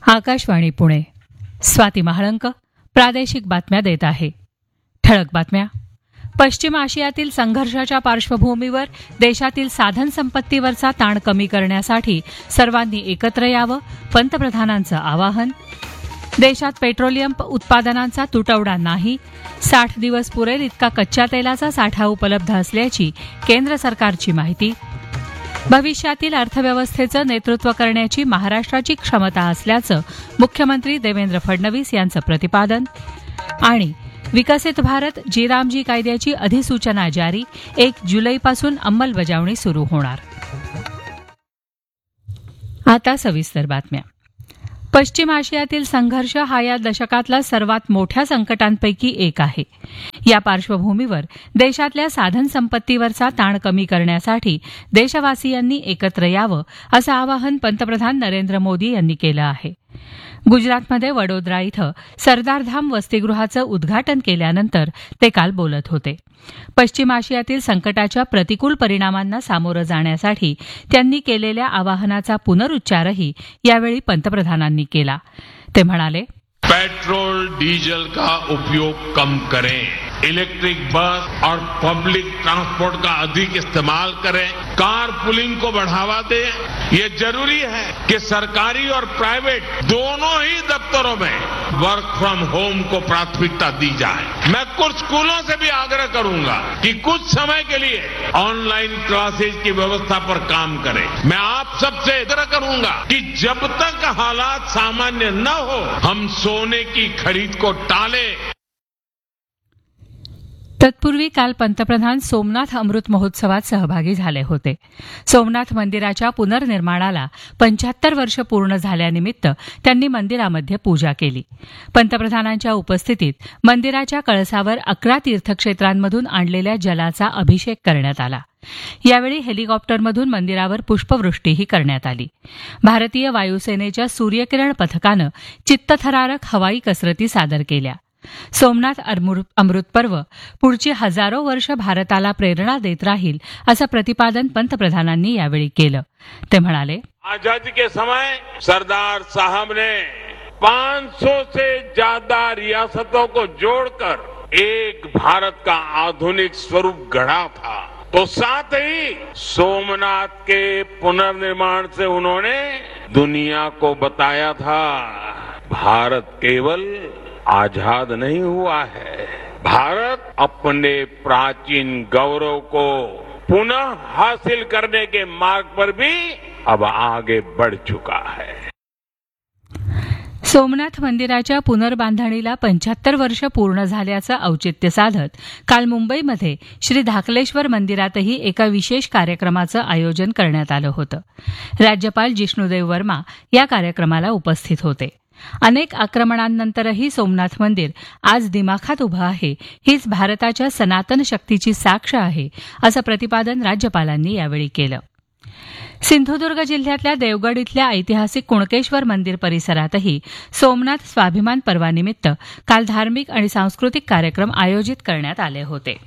आकाशवाणी पुणे. स्वाती महाळंक प्रादेशिक बातम्या देत आहे. ठळक बातम्या. पश्चिम आशियातील संघर्षाच्या पार्श्वभूमीवर देशातील साधन संपत्तीवरचा ताण कमी करण्यासाठी सर्वांनी एकत्र यावं, पंतप्रधानांचं आवाहन. देशात पेट्रोलियम उत्पादनांचा तुटवडा नाही, 60 दिवस पुरेल इतका कच्च्या तेलाचा साठा उपलब्ध असल्याची केंद्र सरकारची माहिती. भविष्यातील अर्थव्यवस्थेचं नेतृत्व करण्याची महाराष्ट्राची क्षमता असल्याचं मुख्यमंत्री देवेंद्र फडणवीस यांचं प्रतिपादन. आणि विकसित भारत जी रामजी कायद्याची अधिसूचना जारी, 1 जुलैपासून अंमलबजावणी सुरू होणार. आता सविस्तर बातम्या. पश्चिम आशियातील संघर्ष हा या दशकातला सर्वात मोठ्या संकटांपैकी एक आहे. या पार्श्वभूमीवर देशातल्या साधन संपत्तीवरचा ताण कमी करण्यासाठी देशवासियांनी एकत्र यावं असं आवाहन पंतप्रधान नरेंद्र मोदी यांनी केलं आहे. गुजरातमध्ये वडोदरा इथं सरदारधाम वसतिगृहाचं उद्घाटन केल्यानंतर ते काल बोलत होते. पश्चिम आशियातील संकटाच्या प्रतिकूल परिणामांना सामोरं जाण्यासाठी त्यांनी केलेल्या आवाहनाचा पुनरुच्चारही यावेळी पंतप्रधानांनी केला. ते म्हणाले, पेट्रोल डीजल का उपयोग कम करें, इलेक्ट्रिक बस और पब्लिक ट्रांसपोर्ट का अधिक इस्तेमाल करें, कार पुलिंग को बढ़ावा दें. ये जरूरी है कि सरकारी और प्राइवेट दोनों ही दफ्तरों में वर्क फ्रॉम होम को प्राथमिकता दी जाए. मैं कुछ स्कूलों से भी आग्रह करूंगा कि कुछ समय के लिए ऑनलाइन क्लासेज की व्यवस्था पर काम करें. मैं आप सबसे आग्रह करूंगा कि जब तक हालात सामान्य न हो हम सोने की खरीद को टालें. तत्पूर्वी काल पंतप्रधान सोमनाथ अमृत महोत्सवात सहभागी झाले होते. सोमनाथ मंदिराच्या पुनर्निर्माणाला 75 वर्ष पूर्ण झाल्यानिमित्त त्यांनी मंदिरामध्ये पूजा केली. पंतप्रधानांच्या उपस्थितीत मंदिराच्या कळसावर 11 तीर्थक्षेत्रांमधून आणलेल्या जलाचा अभिषेक करण्यात आला. यावेळी हेलिकॉप्टरमधून मंदिरावर पुष्पवृष्टीही करण्यात आली. भारतीय वायुसेनेच्या सूर्यकिरण पथकानं चित्तथरारक हवाई कसरती सादर केल्या. सोमनाथ अमृत पर्व पुढची हजारो वर्ष भारताला प्रेरणा देत राहील असं प्रतिपादन पंतप्रधानांनी यावेळी केलं. ते म्हणाले, आजादी के समय सरदार साहब ने 500 से ज्यादा रियासतों को जोड़कर एक भारत का आधुनिक स्वरूप गढ़ा था. तो साथ ही सोमनाथ के पुनर्निर्माण से उन्होंने दुनिया को बताया था, भारत केवल आजाद नहीं हुआ है, भारत अपने प्राचीन गौरव को पुनः हासिल करने के मार्ग पर भी अब आगे बढ़ चुका है. सोमनाथ मंदिराच्या पुनर्बांधणीला 75 वर्ष पूर्ण झाल्याचं औचित्य साधत काल मुंबईमध्ये श्री धाकलेश्वर मंदिरातही एका विशेष कार्यक्रमाचं आयोजन करण्यात आलं होतं. राज्यपाल जिष्णुदेव वर्मा या कार्यक्रमाला उपस्थित होते. अनेक आक्रमणांनंतरही सोमनाथ मंदिर आज दिमाखात उभं आहे, हीच भारताच्या सनातन शक्तीची साक्ष आहे असं प्रतिपादन राज्यपालांनी यावेळी केलं. सिंधुदुर्ग जिल्ह्यातल्या देवगड इथल्या ऐतिहासिक कुणकेश्वर मंदिर परिसरातही सोमनाथ स्वाभिमान पर्वानिमित्त काल धार्मिक आणि सांस्कृतिक कार्यक्रम आयोजित करण्यात आले होते.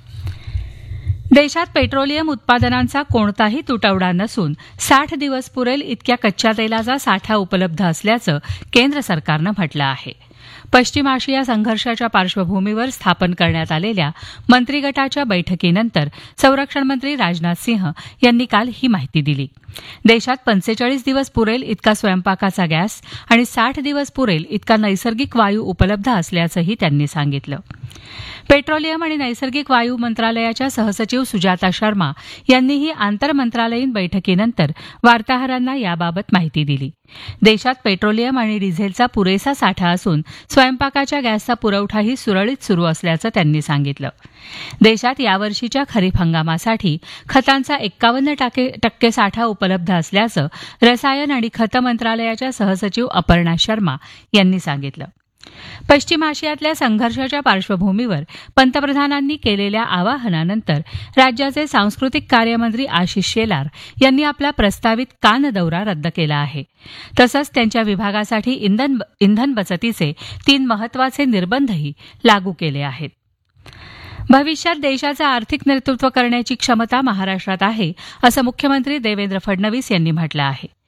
देशात पेट्रोलियम उत्पादनांचा कोणताही तुटवडा नसून 60 दिवस पुरेल इतक्या कच्च्या तेलाचा साठा उपलब्ध असल्याचं केंद्र सरकारनं म्हटलं आहे. पश्चिम आशिया संघर्षाच्या पार्श्वभूमीवर स्थापन करण्यात आलेल्या मंत्रिगटाच्या बैठकीनंतर संरक्षण मंत्री राजनाथ सिंह यांनी काल ही माहिती दिली. देशात 45 दिवस पुरेल इतका स्वयंपाकाचा गॅस आणि 60 दिवस पुरेल इतका नैसर्गिक वायू उपलब्ध असल्याचंही त्यांनी सांगितलं. पेट्रोलियम आणि नैसर्गिक वायू मंत्रालयाच्या सहसचिव सुजाता शर्मा यांनीही आंतरमंत्रालयीन बैठकीनंतर वार्ताहरांना याबाबत माहिती दिली. देशात पेट्रोलियम आणि डिझेलचा पुरेसा साठा असून स्वयंपाकाच्या गॅसचा पुरवठाही सुरळीत सुरू असल्याचं त्यांनी सांगितलं. देशात यावर्षीच्या खरीप हंगामासाठी खतांचा 51% साठा उपलब्ध असल्याचं रसायन आणि खत मंत्रालयाच्या सहसचिव अपर्णा शर्मा यांनी सांगितलं. पश्चिम आशियातल्या संघर्षाच्या पार्श्वभूमीवर पंतप्रधानांनी केलेल्या आवाहनानंतर राज्याचे सांस्कृतिक कार्यमंत्री आशिष शेलार यांनी आपला प्रस्तावित कान दौरा रद्द केला आहे. तसंच त्यांच्या विभागासाठी इंधन बचतीचे 3 महत्वाचे निर्बंधही लागू केले आहेत. भविष्यात देशाचं आर्थिक नेतृत्व करण्याची क्षमता महाराष्ट्रात आहे असं मुख्यमंत्री देवेंद्र फडणवीस यांनी म्हटलं आहे.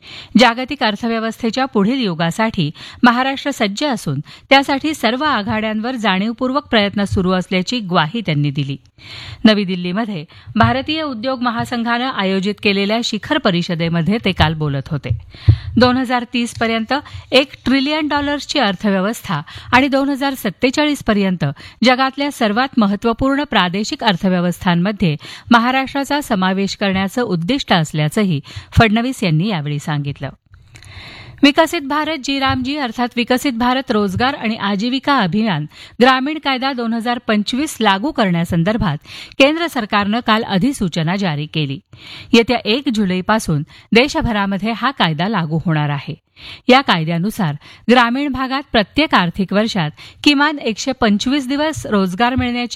जागतिक अर्थव्यवस्थेच्या पुढील युगासाठी महाराष्ट्र सज्ज असून त्यासाठी सर्व आघाड्यांवर जाणीवपूर्वक प्रयत्न सुरू असल्याची ग्वाही त्यांनी दिली. नवी दिल्लीमध्ये भारतीय उद्योग महासंघानं आयोजित केलेल्या शिखर परिषदेमध्ये ते काल बोलत होते. 2030 पर्यंत $1 ट्रिलियन अर्थव्यवस्था आणि 2047 पर्यंत जगातल्या सर्वात महत्त्वपूर्ण प्रादेशिक अर्थव्यवस्थांमध्ये महाराष्ट्राचा समावेश करण्याचं उद्दिष्ट असल्याचंही फडणवीस यांनी यावेळी सांगितलं. विकसित भारत जी रामजी अर्थात विकसित भारत रोजगार आणि आजीविका अभियान ग्रामीण कायदा 2025 लागू करण्यासंदर्भात केंद्र सरकारनं काल अधिसूचना जारी केली. येत्या 1 जुलैपासून देशभरामध्ये हा कायदा लागू होणार आहे. या कायद्यानुसार ग्रामीण भागात प्रत्येक आर्थिक वर्षात किमान 125 दिवस रोजगार मिळण्याची